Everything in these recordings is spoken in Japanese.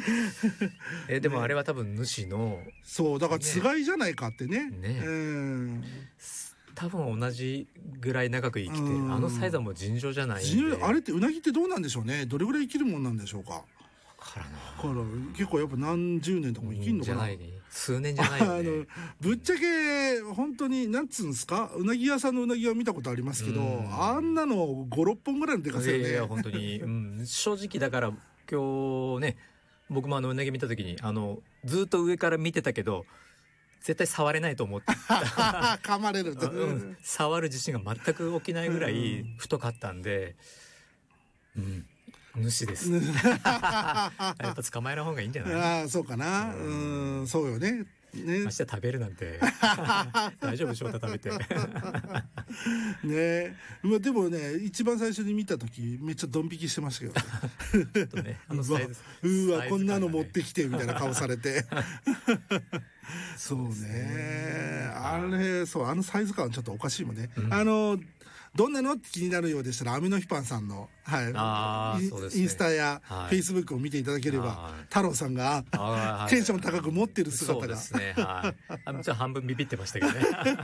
でもあれは多分主の、 そうだからつがいじゃないかってね。 多分同じぐらい長く生きて、あのサイズはもう尋常じゃないんで。 あれってうなぎってどうなんでしょうね。どれぐらい生きるもんなんでしょうか。結構やっぱ何十年とかも生きんのかな。 数年じゃないよね。 ぶっちゃけ本当になんつうんですか、うなぎ屋さんのうなぎは見たことありますけど、あんなの5、6本ぐらいのでかさよね。 いや本当に、正直だから今日ね、僕もうなぎ見た時にずっと上から見てたけど絶対触れないと思ってた。 噛まれると、 触る自信が全く起きないぐらい太かったんで、主です。やっぱ捕まえる方がいいんじゃない？ ああ、そうかな。そうよね。 明日食べるなんて大丈夫？翔太食べて。 ね。でもね、一番最初に見た時めっちゃドン引きしてましたけどね。うわ、こんなの持ってきてみたいな顔されて。そうね。あのサイズ感はちょっとおかしいもんね。どんなのって気になるようでしたら、アミノヒパンさんの、インスタやフェイスブックを見ていただければ、太郎さんがテンション高く持ってる姿が。そうですね。はい。 じゃあ半分ビビってましたけどね。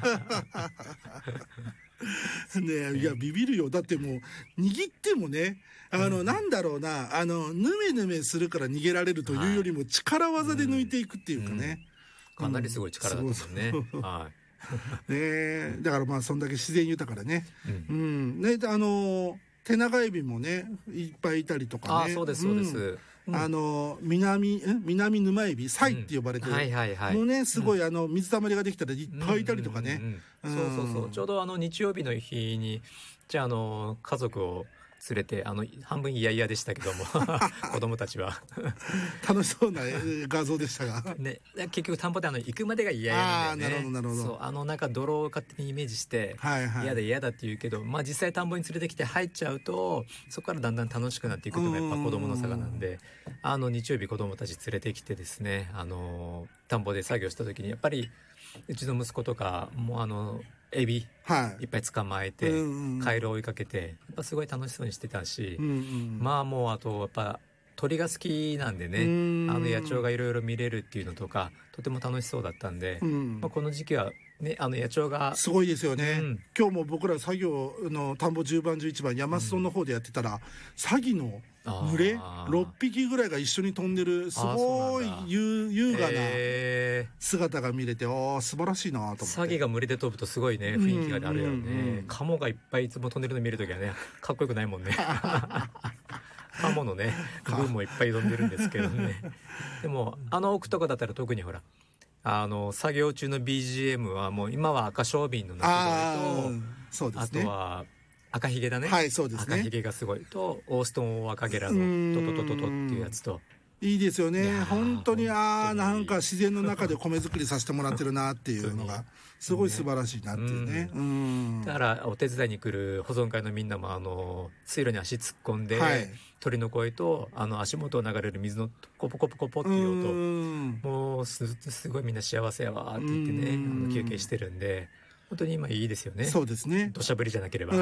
ね、いやビビるよ。だってもう握ってもね、なんだろうな、ヌメヌメするから逃げられるというよりも力技で抜いていくっていうかね。 かなりすごい力だったもんね。はい。 ね、だからまあそんだけ自然豊かだね。ね、手長エビもねいっぱいいたりとかね。 そうですそうです。 南沼エビ、サイって呼ばれてるもうね、すごい水たまりができたらいっぱいいたりとかね。 そうちょうど日曜日の日にじゃあ家族を連れて半分嫌々でしたけども子供たちは楽しそうな画像でしたがね、結局田んぼで行くまでが嫌々なんだよね。 なるほど。 そうなんか泥を勝手にイメージして嫌だって言うけど、まあ実際田んぼに連れてきて入っちゃうとそこからだんだん楽しくなっていくのがやっぱ子供の差がなんで、日曜日子供たち連れてきてですね、田んぼで作業した時にやっぱりうちの息子とかもエビいっぱい捕まえて、カエルを追いかけてやっぱすごい楽しそうにしてたし、まあもうあとやっぱ鳥が好きなんでね、野鳥がいろいろ見れるっていうのとかとても楽しそうだったんで、この時期はね、野鳥がすごいですよね。今日も僕ら作業の田んぼ10番11番山裾の方でやってたら、サギの群れ6匹ぐらいが一緒に飛んでるすごい優雅な姿が見れて、素晴らしいなと思って。 サギが群れで飛ぶとすごいね雰囲気があるよね。カモがいっぱいいつも飛んでるの見るときはねかっこよくないもんね。カモのね群もいっぱい飛んでるんですけどね。でも奥とかだったら特にほら作業中の BGM はもう今は赤小瓶の鳴き声と、あとは赤ひげだね。 そうですね。 赤ひげがすごいとオーストンオオアカゲラのトトトトトっていうやつと。 いいですよね。本当になんか自然の中で米作りさせてもらってるなっていうのがすごい素晴らしいなっていうね。 だからお手伝いに来る保存会のみんなも水路に足突っ込んで、鳥の声と足元を流れる水のコポコポコポっていう音、もうすごいみんな幸せやわって言ってね休憩してるんで。本当に今いいですよね。 そうですね。 土砂降りじゃなければ。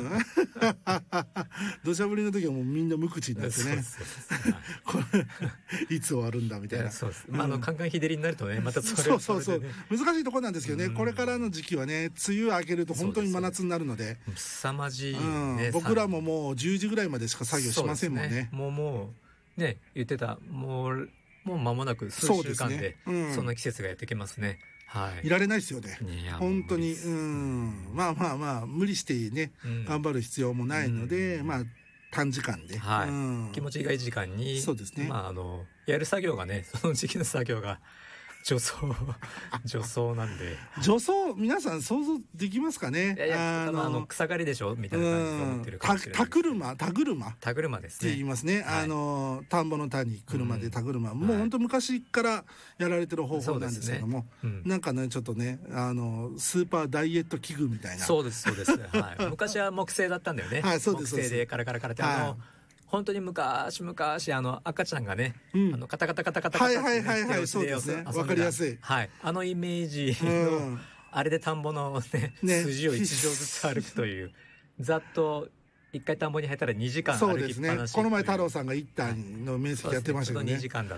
土砂降りの時はもうみんな無口になってね。いつ終わるんだみたいな。 そうです。カンカン日照りになるとね、またそう難しいところなんですけどね。これからの時期はね、梅雨明けると本当に真夏になるので。 凄まじいね。 僕らももう10時ぐらいまでしか作業しませんもんね。 もうね言ってたもう間もなく数週間でそんな季節がやってきますね。 いられないですよね。本当に。まあ無理してね頑張る必要もないので、まあ短時間で気持ちがいい時間に、 そうですね。 やる作業がね、その時期の作業が除草なんで。 除草皆さん想像できますかね。 草刈りでしょみたいな感じで思ってるかもしれない。 田車ですね。って言いますね。田んぼの田に車で田車、もう本当昔からやられてる方法なんですけども、なんかねちょっとねスーパーダイエット器具みたいな。 そうです。昔は木製だったんだよね。木製でカラカラカラって本当に昔赤ちゃんがね、カタカタカタカタカタってそうですね。わかりやすい。 イメージのあれで田んぼのね筋を1畳ずつ歩くという、ざっと一回田んぼに入ったら2時間歩きっぱなし。 この前太郎さんが一旦の面積やってましたけどね。 2時間だ